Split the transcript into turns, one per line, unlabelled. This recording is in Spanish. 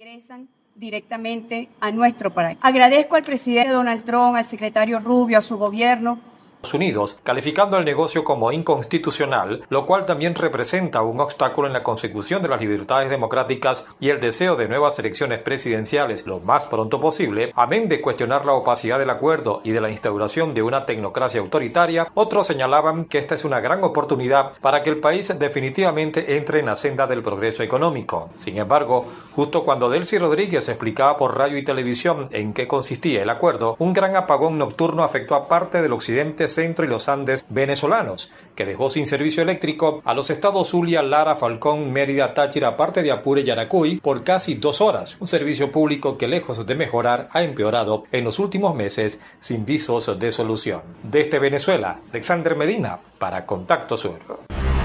interesan directamente a nuestro país. Agradezco al presidente Donald Trump, al secretario Rubio, a su gobierno,
Unidos, calificando el negocio como inconstitucional, lo cual también representa un obstáculo en la consecución de las libertades democráticas y el deseo de nuevas elecciones presidenciales lo más pronto posible, amén de cuestionar la opacidad del acuerdo y de la instauración de una tecnocracia autoritaria. Otros señalaban que esta es una gran oportunidad para que el país definitivamente entre en la senda del progreso económico. Sin embargo, justo cuando Delcy Rodríguez explicaba por radio y televisión en qué consistía el acuerdo, un gran apagón nocturno afectó a parte del occidente, centro y los Andes venezolanos, que dejó sin servicio eléctrico a los estados Zulia, Lara, Falcón, Mérida, Táchira, parte de Apure y Yaracuy por casi 2 horas. Un servicio público que, lejos de mejorar, ha empeorado en los últimos meses sin visos de solución. Desde Venezuela, Alexander Medina para Contacto Sur.